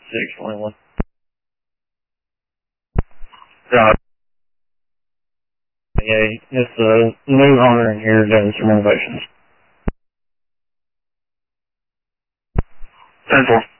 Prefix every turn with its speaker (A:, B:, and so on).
A: 621. Yeah, it's the new owner in here doing some renovations. 10-4.